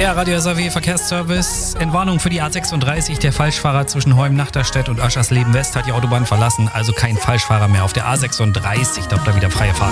Der Radio SAW Verkehrsservice. Entwarnung für die A36. Der Falschfahrer zwischen Heum-Nachterstedt und Aschersleben West hat die Autobahn verlassen. Also kein Falschfahrer mehr auf der A36. Da habt ihr wieder freie Fahrt.